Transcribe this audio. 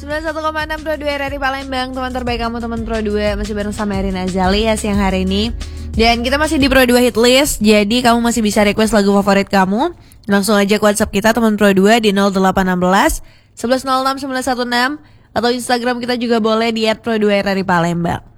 91,6 Pro 2 RRI Palembang. Teman terbaik kamu, teman Pro 2. Masih bareng sama Erin Azali ya siang hari ini. Dan kita masih di Pro 2 Hit List. Jadi kamu masih bisa request lagu favorit kamu. Langsung aja ke WhatsApp kita teman Pro 2 di 0816 1106 916. Atau Instagram kita juga boleh di @pro2rri Palembang.